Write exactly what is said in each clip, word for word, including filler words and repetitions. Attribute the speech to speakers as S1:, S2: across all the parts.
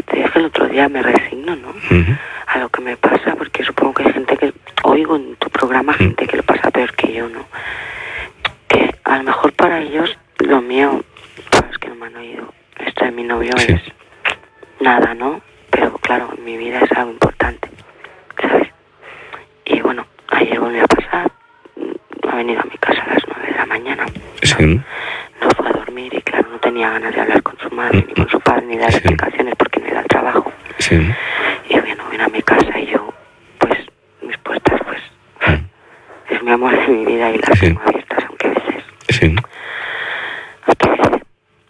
S1: te dije el otro día, me resigno, ¿no? Uh-huh. A lo que me pasa, porque supongo que hay gente que, oigo en tu programa, uh-huh. gente que lo pasa peor que yo, ¿no? Que a lo mejor para ellos, lo mío, pues que no me han oído, esto de mi novio sí. es nada, ¿no? Pero claro, en mi vida es algo importante, ¿sabes? Y bueno, ayer volvió a pasar, ha venido a mi casa a las nueve de la mañana.
S2: Sí.
S1: No, no fue a dormir y claro, no tenía ganas de hablar con su madre, ni con su padre, ni dar sí. explicaciones porque no era el trabajo.
S2: Sí.
S1: Y bueno, vino a mi casa y yo, pues, mis puertas, pues, sí. es mi amor de mi vida y las sí. tengo abiertas, aunque a veces...
S2: Sí.
S1: Hasta veces.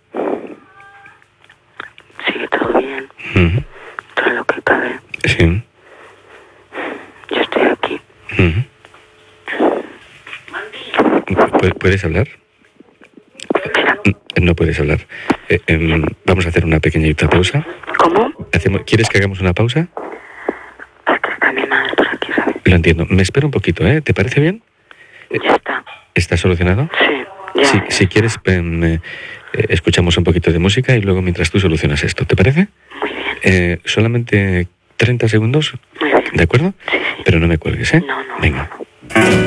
S1: Sigue todo bien,
S2: uh-huh.
S1: todo lo que cabe.
S2: Sí.
S1: Yo estoy aquí.
S2: Uh-huh. ¿Puedes hablar? No puedes hablar. Eh, eh, vamos a hacer una pequeñita pausa.
S1: ¿Cómo?
S2: Hacemos, ¿Quieres que hagamos una pausa?
S1: Es que está mi madre por aquí, ¿sabes?
S2: Lo entiendo. Me espero un poquito, ¿eh? ¿Te parece bien?
S1: Ya está.
S2: ¿Está solucionado?
S1: Sí, ya.
S2: Si,
S1: ya.
S2: si quieres, eh, eh, escuchamos un poquito de música y luego mientras tú solucionas esto. ¿Te parece?
S1: Muy bien.
S2: Eh, solamente treinta segundos.
S1: Muy bien.
S2: ¿De acuerdo?
S1: Sí, sí.
S2: Pero no me cuelgues, ¿eh?
S1: No, no.
S2: Venga.
S1: No, no.